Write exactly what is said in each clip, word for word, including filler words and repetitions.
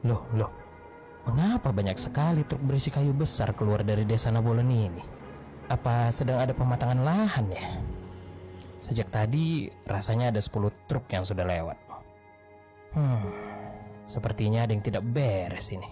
Loh, loh, mengapa banyak sekali truk berisi kayu besar keluar dari desa Nabolen ini? Apa sedang ada pematangan lahan ya? Sejak tadi rasanya ada sepuluh truk yang sudah lewat. Hmm, sepertinya ada yang tidak beres ini.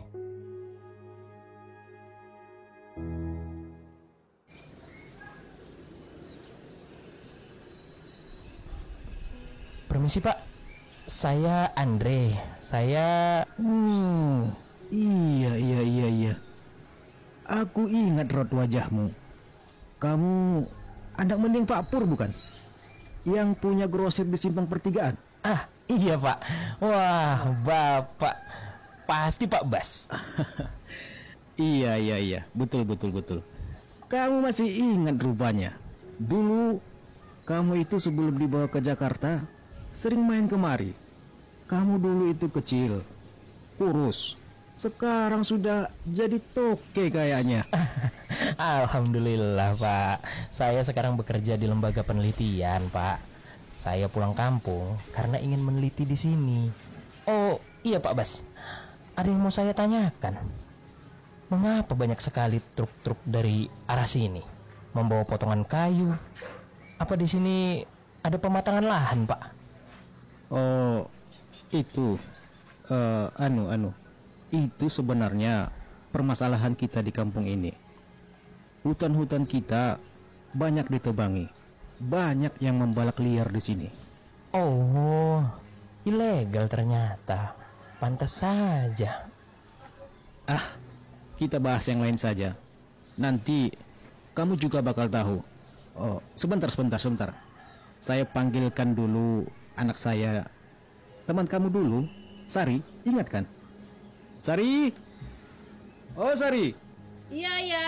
Permisi Pak, saya Andre. Saya... Hmm, iya, iya, iya, iya. Aku ingat raut wajahmu. Kamu anak mending Pak Pur bukan? Yang punya grosir di simpang pertigaan. Ah, iya Pak. Wah, Bapak. Pasti Pak Bas. Iya, iya, iya. Betul, betul, betul. Kamu masih ingat rupanya. Dulu, kamu itu sebelum dibawa ke Jakarta, sering main kemari. Kamu dulu itu kecil, kurus. Sekarang sudah jadi toke kayaknya. Alhamdulillah Pak. Saya sekarang bekerja di lembaga penelitian Pak. Saya pulang kampung karena ingin meneliti di sini. Oh iya Pak Bas, ada yang mau saya tanyakan. Mengapa banyak sekali truk-truk dari arah sini membawa potongan kayu? Apa di sini ada pematangan lahan Pak? Oh, itu, uh, anu, anu, itu sebenarnya permasalahan kita di kampung ini. Hutan-hutan kita banyak ditebangi, banyak yang membalak liar di sini. Oh, ilegal ternyata. Pantas saja. Ah, kita bahas yang lain saja. Nanti kamu juga bakal tahu. Oh, sebentar, sebentar, sebentar. Saya panggilkan dulu anak saya, teman kamu dulu, Sari, ingat kan? Sari, oh Sari. Iya ya.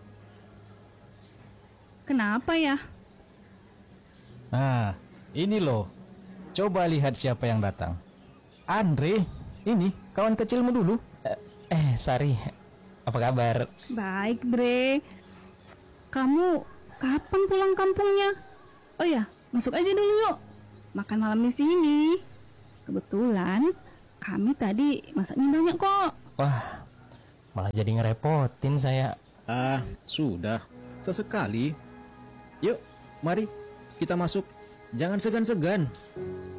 Kenapa ya? Ah, ini loh. Coba lihat siapa yang datang. Andre, ini kawan kecilmu dulu. Eh, eh Sari, apa kabar? Baik, Bre. Kamu kapan pulang kampungnya? Oh ya, masuk aja dulu yuk. Makan malam di sini. Kebetulan kami tadi masaknya banyak kok. Wah, malah jadi ngerepotin saya. Ah, sudah. Sesekali. Yuk, mari kita masuk. Jangan segan-segan.